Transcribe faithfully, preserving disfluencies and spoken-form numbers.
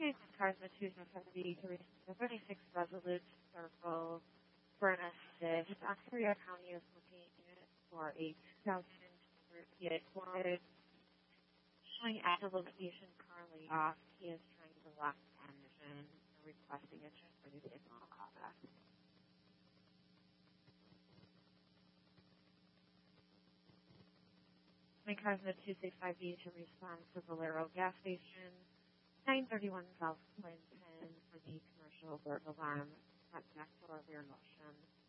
morning, Cars at two seventy to reach the thirty-six Resolute Circle for an assist. Ontario County is looking for a two thousand Kia Forward showing at the location currently off. He is trying to lock the engine and requesting a transfer to the Islam callback. My cars at two sixty-five B to respond to Valero gas station, nine thirty-one South Clinton for the commercial alert alarm at back door rear motion.